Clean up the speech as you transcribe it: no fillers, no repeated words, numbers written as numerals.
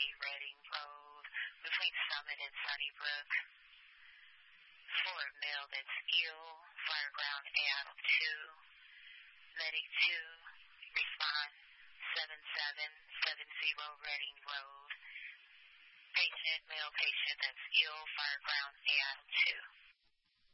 Reading Road, between Summit and Sunnybrook. For a male that's ill, Fireground AF 2, Medic 2, respond 7770 Reading Road. Male patient that's ill, Fireground AF 2.